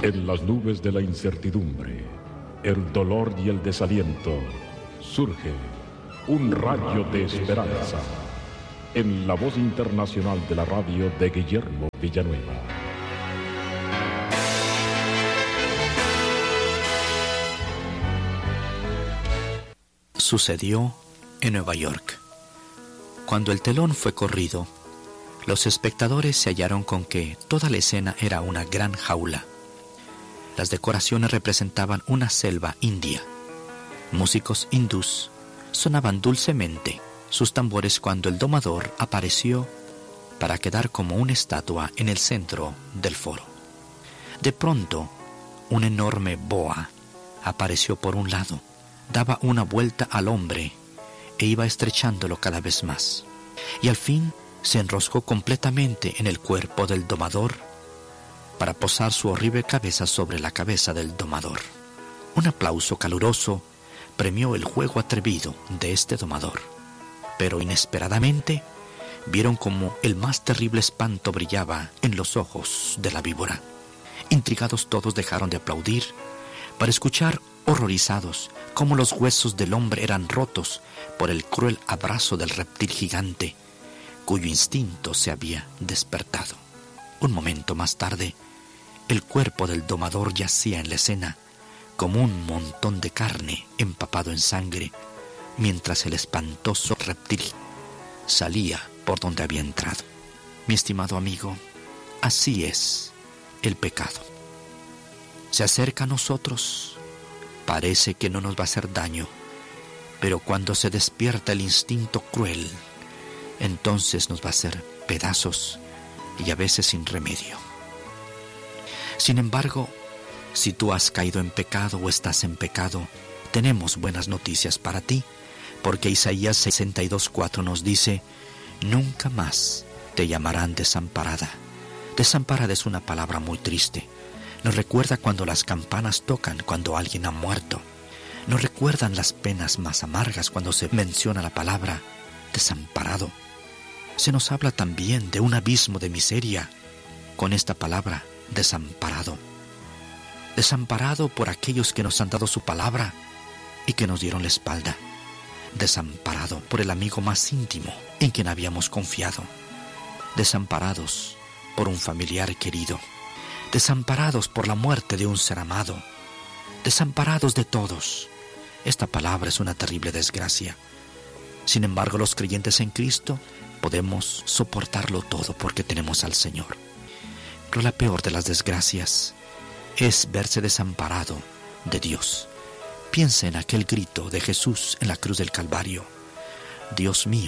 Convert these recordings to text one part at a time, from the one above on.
En las nubes de la incertidumbre, el dolor y el desaliento, surge un rayo de esperanza en la voz internacional de la radio de Guillermo Villanueva. Sucedió en Nueva York. Cuando el telón fue corrido, los espectadores se hallaron con que toda la escena era una gran jaula. Las decoraciones representaban una selva india. Músicos hindús sonaban dulcemente sus tambores cuando el domador apareció para quedar como una estatua en el centro del foro. De pronto, un enorme boa apareció por un lado, daba una vuelta al hombre e iba estrechándolo cada vez más. Y al fin se enroscó completamente en el cuerpo del domador para posar su horrible cabeza sobre la cabeza del domador. Un aplauso caluroso premió el juego atrevido de este domador, pero inesperadamente vieron como el más terrible espanto brillaba en los ojos de la víbora. Intrigados todos dejaron de aplaudir para escuchar horrorizados cómo los huesos del hombre eran rotos por el cruel abrazo del reptil gigante, cuyo instinto se había despertado. Un momento más tarde, el cuerpo del domador yacía en la escena como un montón de carne empapado en sangre, mientras el espantoso reptil salía por donde había entrado. Mi estimado amigo, así es el pecado. Se acerca a nosotros, parece que no nos va a hacer daño, pero cuando se despierta el instinto cruel, entonces nos va a hacer pedazos y a veces sin remedio. Sin embargo, si tú has caído en pecado o estás en pecado, tenemos buenas noticias para ti, porque Isaías 62:4 nos dice: nunca más te llamarán desamparada. Desamparada es una palabra muy triste. Nos recuerda cuando las campanas tocan, cuando alguien ha muerto. Nos recuerdan las penas más amargas cuando se menciona la palabra desamparado. Se nos habla también de un abismo de miseria con esta palabra desamparado. Desamparado por aquellos que nos han dado su palabra y que nos dieron la espalda. Desamparado por el amigo más íntimo en quien habíamos confiado. Desamparados por un familiar querido. Desamparados por la muerte de un ser amado. Desamparados de todos. Esta palabra es una terrible desgracia. Sin embargo, los creyentes en Cristo podemos soportarlo todo porque tenemos al Señor. Pero la peor de las desgracias es verse desamparado de Dios. Piensa en aquel grito de Jesús en la cruz del Calvario: Dios mío,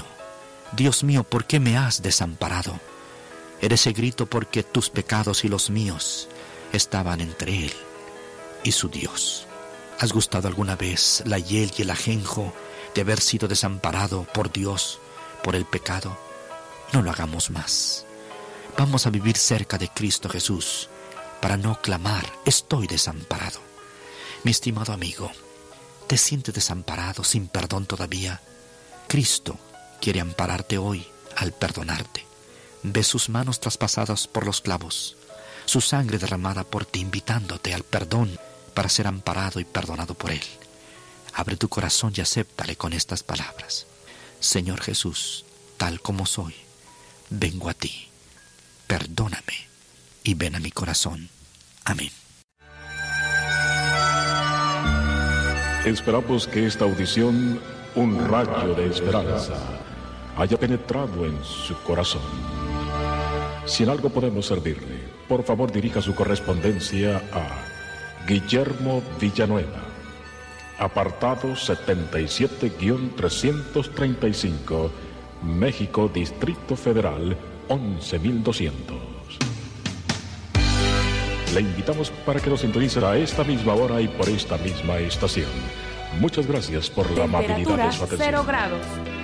¿por qué me has desamparado? Era ese grito porque tus pecados y los míos estaban entre Él y su Dios. ¿Has gustado alguna vez la hiel y el ajenjo de haber sido desamparado por Dios, por el pecado? No lo hagamos más. Vamos a vivir cerca de Cristo Jesús para no clamar: estoy desamparado. Mi estimado amigo, ¿te sientes desamparado, sin perdón todavía? Cristo quiere ampararte hoy al perdonarte. Ve sus manos traspasadas por los clavos, su sangre derramada por ti, invitándote al perdón para ser amparado y perdonado por Él. Abre tu corazón y acéptale con estas palabras: Señor Jesús, tal como soy, vengo a ti. Perdóname y ven a mi corazón. Amén. Esperamos que esta audición, un rayo de esperanza, haya penetrado en su corazón. Si en algo podemos servirle, por favor dirija su correspondencia a Guillermo Villanueva, apartado 77-335, México, Distrito Federal, 11,200. Le invitamos para que nos sintonice a esta misma hora y por esta misma estación. Muchas gracias por la amabilidad de su atención. 0 grados.